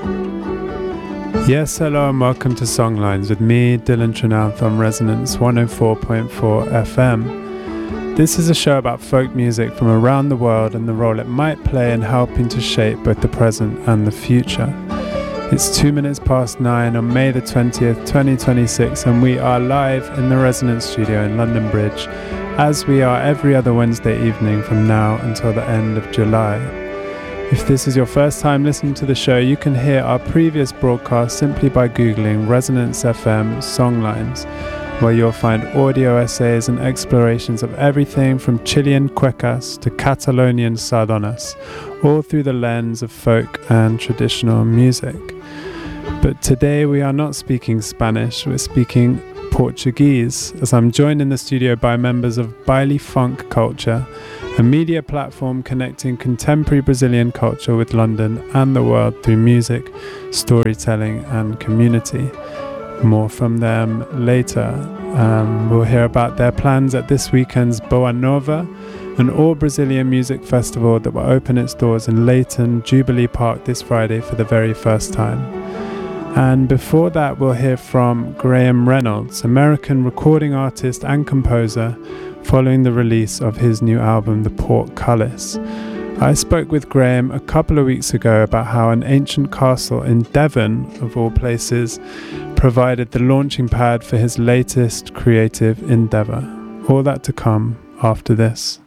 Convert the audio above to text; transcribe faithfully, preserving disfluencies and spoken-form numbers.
Yes, hello and welcome to Songlines with me, Dylan Trinath on Resonance one oh four point four F M. This is a show about folk music from around the world and the role it might play in helping to shape both the present and the future. It's two minutes past nine on May the twentieth, twenty twenty-six, and we are live in the Resonance studio in London Bridge, as we are every other Wednesday evening from now until the end of July. If this is your first time listening to the show, you can hear our previous broadcast simply by Googling Resonance F M Songlines, where you'll find audio essays and explorations of everything from Chilean cuecas to Catalonian sardonas, all through the lens of folk and traditional music. But today we are not speaking Spanish, we're speaking Portuguese, as I'm joined in the studio by members of Baile Funk Culture, a media platform connecting contemporary Brazilian culture with London and the world through music, storytelling and community. More from them later. Um, we'll hear about their plans at this weekend's Boa Nova, an all-Brazilian music festival that will open its doors in Leighton Jubilee Park this Friday for the very first time. And before that, we'll hear from Graham Reynolds, American recording artist and composer, following the release of his new album, The Portcullis. I spoke with Graham a couple of weeks ago about how an ancient castle in Devon, of all places, provided the launching pad for his latest creative endeavour. All that to come after this.